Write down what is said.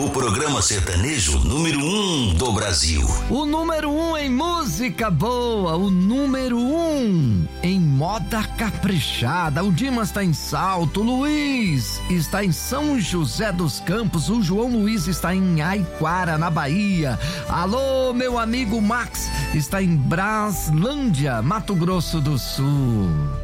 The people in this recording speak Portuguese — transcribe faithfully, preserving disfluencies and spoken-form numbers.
o programa sertanejo número um do Brasil. O número um em música boa, o número um em moda caprichada. O Dimas está em Salto, o Luiz está em São José dos Campos, o João Luiz está em Aiquara, na Bahia. Alô, meu amigo Max está em Braslândia, Mato Grosso do Sul.